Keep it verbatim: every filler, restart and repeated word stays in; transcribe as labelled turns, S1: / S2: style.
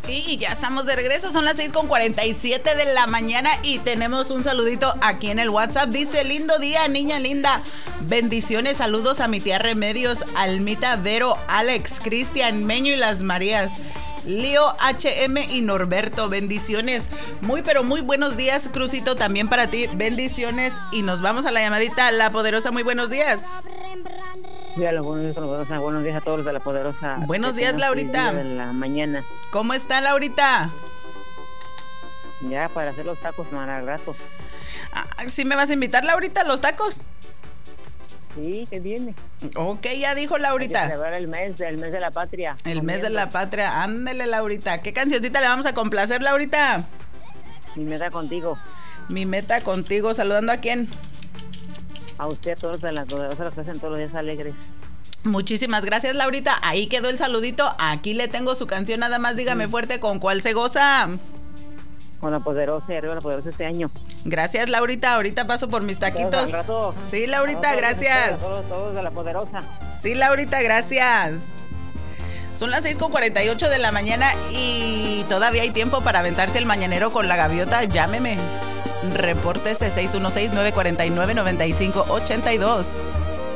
S1: Y ya estamos de regreso, son las seis con cuarenta y siete de la mañana y tenemos un saludito aquí en el WhatsApp. Dice, lindo día, niña linda. Bendiciones, saludos a mi tía Remedios, Almita, Vero, Alex, Cristian, Meño y las Marías. Leo, H M y Norberto, bendiciones. Muy pero muy buenos días, Crucito, también para ti, bendiciones. Y nos vamos a la llamadita, La Poderosa, muy buenos días.
S2: Dígalo, buenos días, Poderosa. Buenos días a todos de La Poderosa.
S1: Buenos días, Laurita.
S2: De la mañana.
S1: ¿Cómo está, Laurita?
S2: Ya, para hacer los tacos para rato.
S1: Ah, ¿sí me vas a invitar, Laurita, a los tacos?
S2: Sí, que viene.
S1: Ok, ya dijo Laurita.
S2: Hay que celebrar el mes, el mes de la patria.
S1: El
S2: comiendo.
S1: mes de la patria. Ándele, Laurita. ¿Qué cancioncita le vamos a complacer, Laurita?
S2: Mi meta contigo.
S1: Mi meta contigo. ¿Saludando a quién?
S2: A usted, a todos de La Poderosa, los que hacen todos los días alegres.
S1: Muchísimas gracias, Laurita. Ahí quedó el saludito. Aquí le tengo su canción. Nada más dígame sí. fuerte con cuál se goza.
S2: Con La Poderosa y arriba La Poderosa este año.
S1: Gracias, Laurita. Ahorita paso por mis taquitos.
S2: Todos al rato.
S1: Sí, Laurita,
S2: todos,
S1: gracias.
S2: Todos, todos, todos de La Poderosa.
S1: Sí, Laurita, gracias. Son las seis con cuarenta y ocho de la mañana y todavía hay tiempo para aventarse el mañanero con la gaviota. Llámeme. Repórtese seis uno seis, nueve cuatro nueve, nueve cinco ocho dos.